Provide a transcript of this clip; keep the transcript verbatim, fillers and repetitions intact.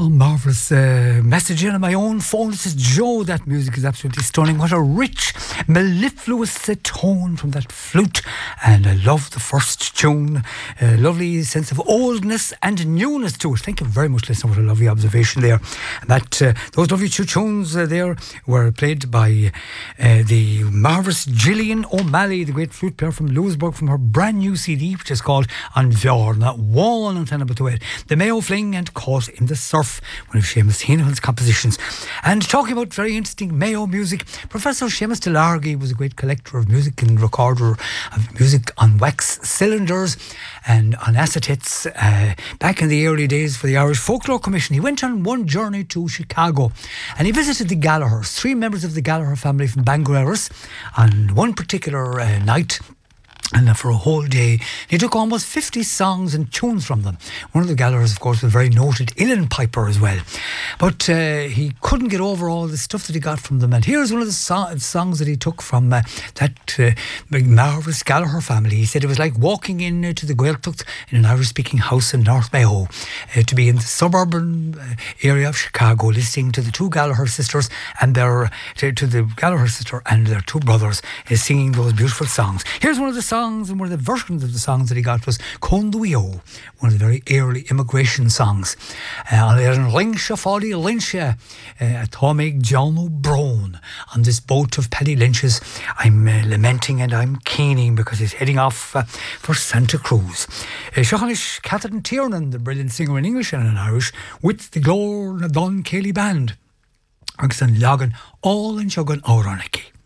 Oh, marvellous uh, message in on my own phone. This is Joe. That music is absolutely stunning. What a rich, mellifluous uh, tone from that flute. And I love the first tune. A lovely sense of oldness and newness to it. Thank you very much, listener. What a lovely observation there. And that uh, those lovely two tunes uh, there were played by uh, the marvellous Gillian O'Malley, the great flute player from Lewisburg, from her brand new C D, which is called An Bhearna One and ten about the Mayo Fling and Caught in the Surf, one of Seamus Heenan's compositions. And talking about very interesting Mayo music, Professor Seamus Delargy was a great collector of music and recorder of music on wax cylinders and on acetates uh, back in the early days for the Irish Folklore Commission. He went on one journey to Chicago and he visited the Gallaghers, three members of the Gallagher family from Bangor, on one particular uh, night. And for a whole day, he took almost fifty songs and tunes from them. One of the Gallaghers, of course, was a very noted uilleann piper as well. But uh, he couldn't get over all the stuff that he got from them. And here's one of the so- songs that he took from uh, that uh, marvellous Gallagher family. He said it was like walking in uh, to the Gaeltacht in an Irish-speaking house in North Mayo, uh, to be in the suburban uh, area of Chicago, listening to the two Gallagher sisters and their to, to the Gallagher sister and their two brothers uh, singing those beautiful songs. Here's one of the songs. And one of the versions of the songs that he got was Conduio, one of the very early immigration songs. Uh, Lynch Folly Lynch, uh, Atomic John O'Brien, on this boat of Paddy Lynch's. I'm uh, lamenting and I'm keening because he's heading off uh, for Santa Cruz. Shochanish Catherine Tiernan, the brilliant singer in English and in Irish, with the Glór na Don Cayley Band. Agus an lagan all in Shogun Oroniki.